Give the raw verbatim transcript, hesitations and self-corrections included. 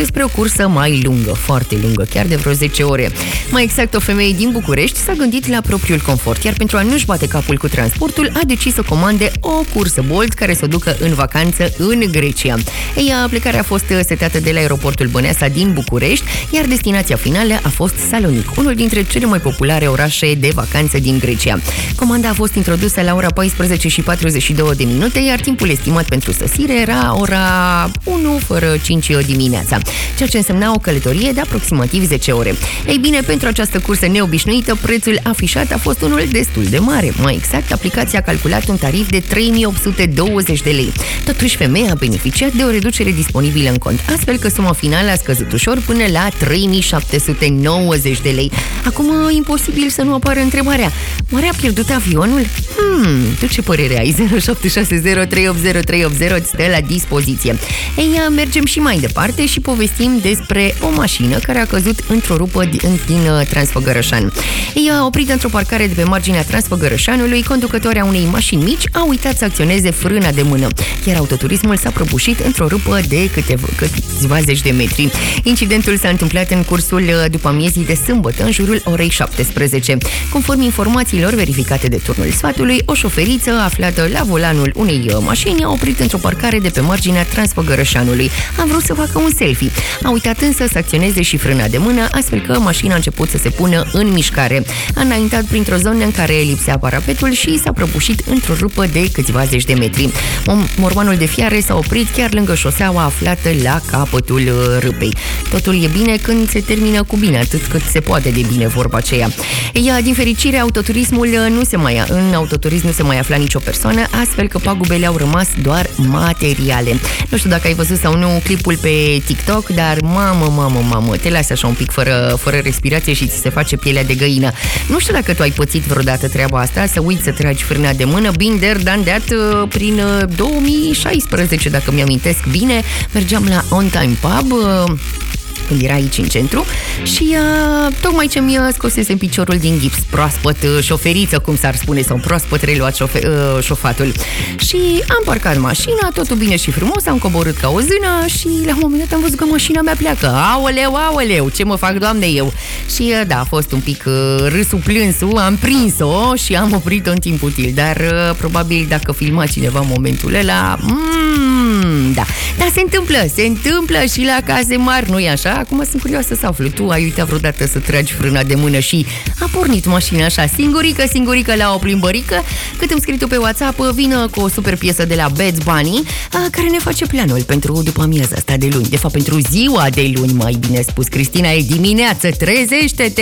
despre o cursă mai lungă, foarte lungă, chiar de vreo zece ore. Mai exact, o femeie din București s-a gândit la propriul confort, iar pentru a nu-și bate capul cu transportul, a decis să comande o cursă Bolt care să o ducă în vacanță în Grecia. Ei, plecarea a fost setată de la aeroportul Băneasa din București, iar destinația finală a fost Salonic, unul dintre cele mai populare orașe de vacanță din Grecia. Comanda a fost introdusă la ora paisprezece și patruzeci și două de minute, iar timpul estimat pentru sosire era ora unu fără cinci dimineața, ceea ce însemna o călătorie de aproximativ zece ore. Ei bine, pentru această cursă neobișnuită, prețul afișat a fost unul destul de mare. Mai exact, aplicația a calculat un tarif de trei mii opt sute douăzeci de lei. Totuși, femeia a beneficiat de o reducere disponibilă în cont, astfel că suma finală a scăzut ușor până la trei mii șapte sute nouăzeci de lei. Acum, imposibil să nu apară întrebarea: oare a pierdut avionul? Hmm, tu ce părere ai? zero șapte șase zero trei opt zero trei opt zero îți stă la dispoziție. Ei, mergem și mai departe și povestim despre o mașină care a căzut într-o rupă din, din Transfăgărășan. Ei, a oprit într-o parcare de pe marginea Transfăgărășanului, conducătoarea unei mașini mici a uitat să acționeze frâna de mână, iar autoturismul s-a prăbușit într-o rupă de câteva, câțiva zeci de metri. Incidentul s-a întâmplat în cursul după amiezii de sâmbătă, în jurul orei șaptesprezece. Conform informațiilor verificate de turnul sfatului, o șoferiță aflată la volanul unei mașini a oprit într-o parcare de pe marginea Transfăgărășanului. A vrut să facă un selfie. A uitat însă să acționeze și frâna de mână, astfel că mașina a început să se pună în mișcare. A înaintat printr-o zonă în care lipsea parapetul și s-a prăbușit într-o rupă de câțiva zeci de metri. Mormanul de fiare s-a oprit chiar lângă șoseaua aflată la capătul râpei. Totul e bine când se termină cu bine, atât cât se poate de bine, vorba aceea. Ea, din fericire, autoturismul nu se mai, în autoturism nu se mai afla nicio persoană, astfel că pagubele au rămas doar materiale. Nu știu dacă ai văzut sau nu clipul pe TikTok, dar mamă, mamă, mamă, te lasă așa un pic fără, fără respirație și ți se face pielea de găină. Nu știu dacă tu ai pățit vreodată treaba asta, să uiți să tragi frâna de mână. Been there, done that, prin două mii șaisprezece, dacă mi-amintesc bine, mergeam la On Time Pub, când era aici în centru, și uh, tocmai ce mi-a scosese piciorul din gips, proaspăt uh, șoferiță, cum s-ar spune, sau proaspăt reluat șofe, uh, șofatul. Și am parcat mașina, totul bine și frumos, am coborât ca o zână și la un moment dat am văzut că mașina mea pleacă. Aoleu, aoleu, ce mă fac, Doamne, eu? Și uh, da, a fost un pic uh, râsul plânsul, am prins-o și am oprit-o în timp util, dar uh, probabil dacă filma cineva momentul ăla, mm, da, dar se întâmplă, se întâmplă și la case mari, nu-i așa? Acum sunt curioasă să aflu, tu ai uitat vreodată să tragi frâna de mână și a pornit mașina așa, singurică, singurică la o plimbărică? Cât îmi scrii tu pe WhatsApp, vină cu o super piesă de la Bad Bunny, care ne face planul pentru după amiaza asta de luni, de fapt pentru ziua de luni, mai bine spus. Cristina, e dimineață, trezește-te!